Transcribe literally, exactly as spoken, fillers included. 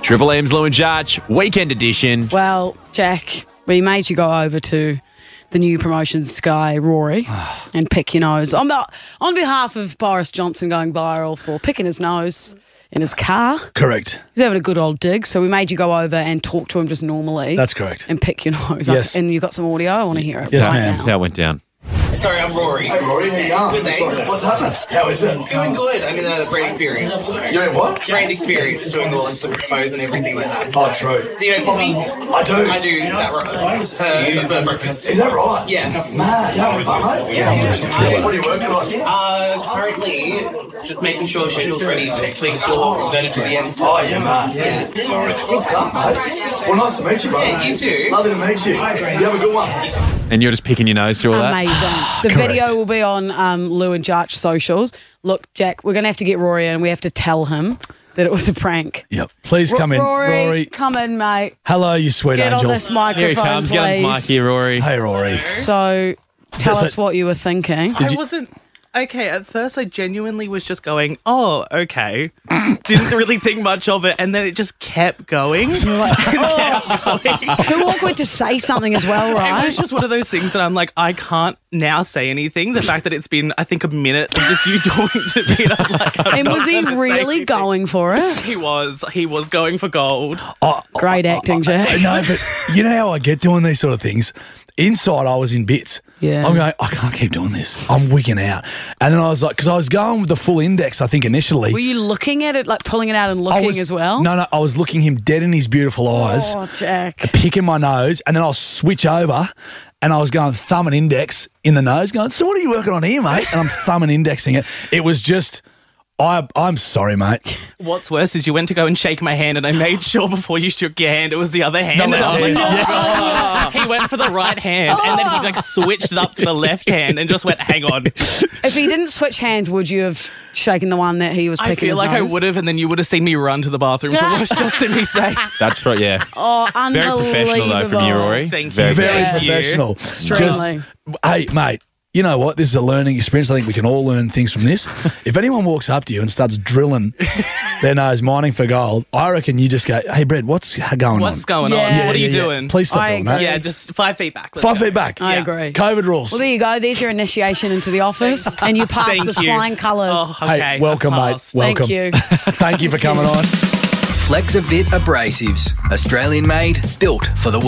Triple M's Lou and Jarch, weekend edition. Well, Jack, we made you go over to the new promotions guy, Rory, and pick your nose. On, be- on behalf of Boris Johnson going viral for picking his nose in his car. Correct. He's having a good old dig, so we made you go over and talk to him just normally. That's correct. And pick your nose. Yes. And you got some audio? I want to hear it Yes, right ma'am. now. That's how it went down. Sorry, I'm Rory. Hey Rory, how you going? Good, thanks. What's happening? How is it? Doing good. I'm in a brand experience. You're in what? Brand experience, doing all the photos and everything like that. Oh, true. Do you know coffee? I do. I do that right. Uh, the breakfast. Is that right? Yeah. Man, yeah, mate. Yeah. What are you working on? Uh, currently, just making sure schedule's ready to clean the floor, going to the end. Oh, yeah, man. Yeah. Good stuff, mate. Well, nice to meet you, brother. Yeah, you too. Lovely to meet you. You have a good one. And you're just picking your nose through all that? Amazing. The Correct. video will be on um, Lou and Jarch socials. Look, Jack, we're going to have to get Rory in. We have to tell him that it was a prank. Yep. Please come in. Rory, Rory. come in, mate. Hello, you sweet Get angel. on this Here microphone, he comes. please. Get on his mic here, Rory. Hey, Rory. So, tell Does us it- what you were thinking. Did I you- wasn't. Okay, at first I genuinely was just going, oh, okay. Didn't really think much of it, and then it just kept going. Too awkward to say something as well, It right? was just one of those things that I'm like, I can't now say anything. The fact that it's been, I think, a minute of just you talking to me, and I'm like, I'm And not was he gonna say really anything. going for it? He was. He was going for gold. Oh, Great acting, Jack. No, but you know how I get doing these sort of things? Inside, I was in bits. Yeah. I'm going, I can't keep doing this. I'm wigging out. And then I was like, because I was going with the full index, I think, initially. Were you looking at it, like pulling it out and I looking was, as well? No, no, I was looking him dead in his beautiful eyes, Oh, Jack. picking my nose, and then I'll switch over and I was going thumb and index in the nose, going, so what are you working on here, mate? And I'm thumb and indexing it. It was just, I, I'm sorry, mate. What's worse is you went to go and shake my hand, and I made sure before you shook your hand, it was the other hand. The and left I'm like, hand. oh, God. He went for the right hand, and then he like switched it up to the left hand and just went, hang on. If he didn't switch hands, would you have shaken the one that he was picking I feel his like nose? I would have, and then you would have seen me run to the bathroom to wash just to be safe. That's pro- yeah. Oh, Very unbelievable. professional though from you, Rory. Thank you. Very, Very Thank you. professional. Extremely. Just, hey, mate, you know what? This is a learning experience. I think we can all learn things from this. If anyone walks up to you and starts drilling their nose, mining for gold, I reckon you just go, hey, Brad, what's going What's on? going Yeah. on? Yeah, what are you yeah, yeah. doing? Please stop I doing that. agree. Yeah, just five feet back. Let's Five go. feet back. I Yeah. agree. COVID rules. Well, there you go. There's your initiation into the office, and you passed Thank with you. flying colours. Oh, okay. Hey, welcome, I've mate. passed. Welcome. Thank you. Thank you for coming on. Flexavit Abrasives, Australian made, built for the